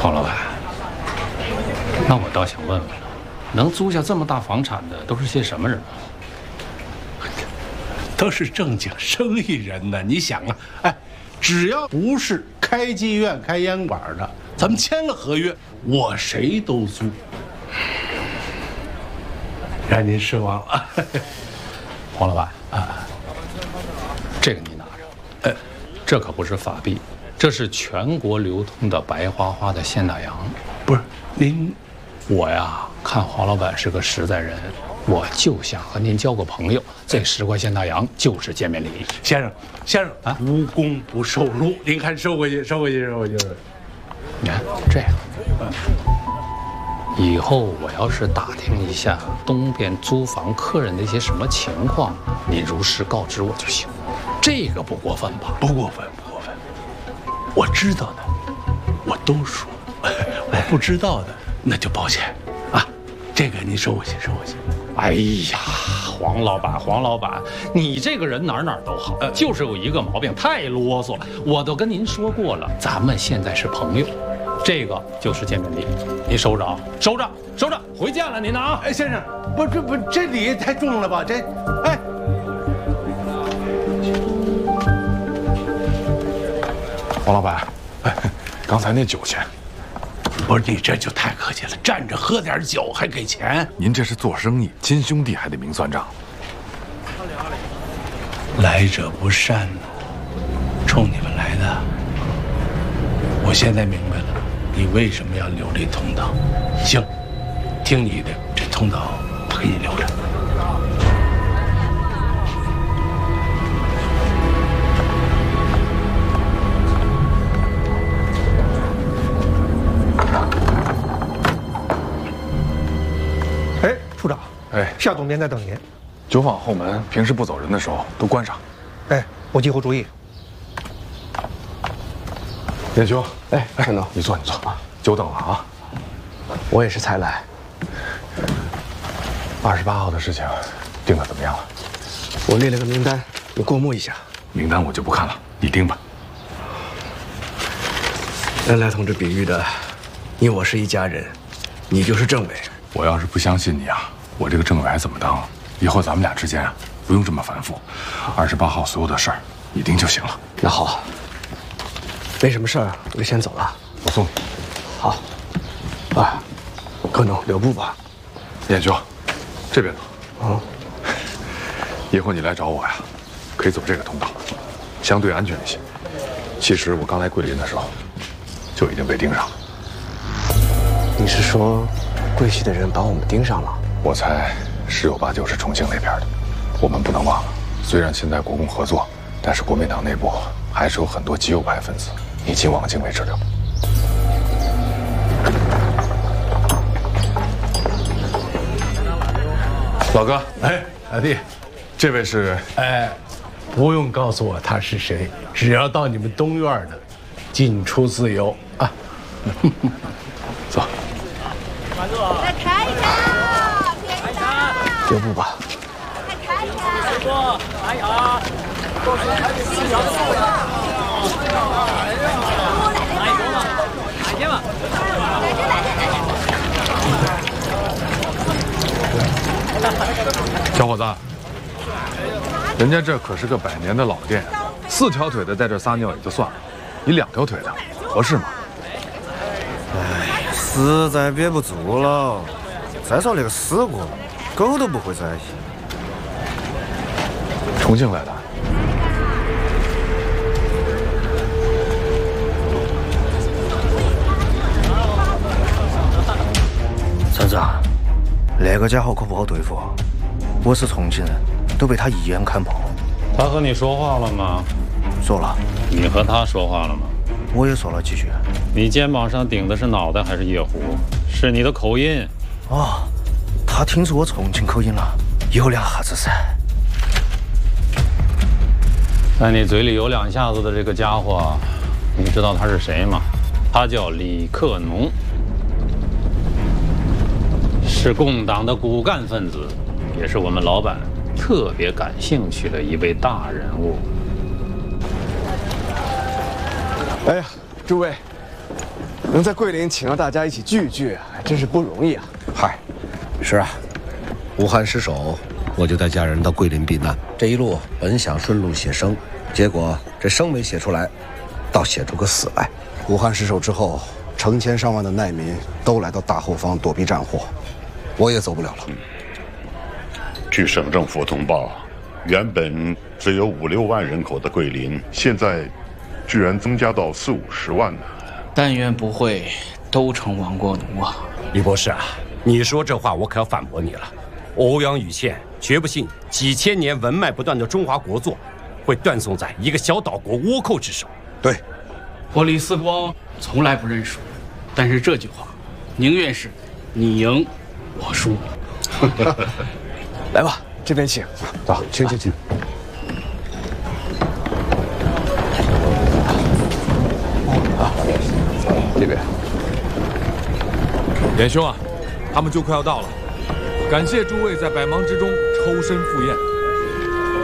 黄老板，那我倒想问问了，能租下这么大房产的都是些什么人？ 都是正经生意人呢。你想啊，哎，只要不是开妓院、开烟馆的，咱们签了合约，我谁都租。让您失望了， 黄老板啊，这个你拿着，这可不是法币，这是全国流通的白花花的现大洋。 不是您， 我呀看黄老板是个实在人，我就想和您交个朋友。这10块现大洋就是见面礼。 先生啊，无功不受禄，您看收回去。 你看这样，以后我要是打听一下东边租房客人的一些什么情况，你如实告知我就行。这个不过分吧？ 不过分。我知道的，我都说；我不知道的，那就抱歉啊。这个您收回去。 哎呀，黄老板，你这个人哪儿都好，就是有一个毛病，太啰嗦。我都跟您说过了，咱们现在是朋友，这个就是见面礼，您收着啊，收着，回见了您呢啊。 哎，先生，不，这礼太重了吧？这，哎， 黄老板，刚才那酒钱。 不是你这就太客气了，站着喝点酒还给钱？ 您这是做生意，亲兄弟还得明算账。 来者不善呢，冲你们来的。我现在明白了，你为什么要留这通道。行，听你的，这通道我给你留着。 处长，夏总监在等您。 酒坊后门平时不走人的时候都关上。 我以后注意。 叶兄， 陈总， 你坐啊，久等了啊。 我也是才来。 28号的事情定得怎么样了？ 我列了个名单，你过目一下。 名单我就不看了，你定吧。 恩来同志比喻的，你我是一家人，你就是政委。 我要是不相信你啊，我这个政委还怎么当？以后咱们俩之间啊，不用这么繁复。28号所有的事儿你定就行了。 那好，没什么事儿，我就先走了。 我送你。 好。柯总留步吧。 燕兄，这边走。以后你来找我呀，可以走这个通道，相对安全一些。其实我刚来桂林的时候，就已经被盯上了。 你是说，桂系的人把我们盯上了？ 我猜10有8九是重庆那边的。我们不能忘了，虽然现在国共合作，但是国民党内部还是有很多极右派分子，你尽往境为之流。老哥， 老弟， 这位是？ 不用告诉我他是谁，只要到你们东院的，进出自由啊。 走。 再看一看，便宜的。 留步吧。 再看一看。师傅，看一下。来小伙子，人家这可是个100年的老店，4条腿的在这撒尿也就算了，你2条腿的合适吗？ 实在憋不住了。再说那个死过，狗都不会在意。 重庆来的。 陈子，那个家伙可不好对付。我是重庆人，都被他一眼看破。 他和你说话了吗？ 说了。 你和他说话了吗？ 我也说了几句。 你肩膀上顶的是脑袋还是夜壶？是你的口音。 他听出我重庆口音了，有2下子噻。 在你嘴里有2下子的这个家伙，你知道他是谁吗？他叫李克农，是共党的骨干分子，也是我们老板特别感兴趣的一位大人物。 哎呀，诸位， 能在桂林请让大家一起聚一聚，真是不容易啊！ 嗨，是啊，武汉失守，我就带家人到桂林避难。这一路本想顺路写生，结果这生没写出来，倒写出个死来。 武汉失守之后，成千上万的难民都来到大后方躲避战火，我也走不了了。 据省政府通报，原本只有5、6万人口的桂林， 现在居然增加到40、50万呢。 但愿不会都成亡国奴啊！ 李博士啊，你说这话我可要反驳你了。欧阳予倩绝不信几千年文脉不断的中华国祚会断送在一个小岛国倭寇之手。 对， 我李四光从来不认输，但是这句话，宁愿是你赢我输。 来吧，这边请， 走，请。 这边， 严兄啊，他们就快要到了，感谢诸位在百忙之中抽身赴宴。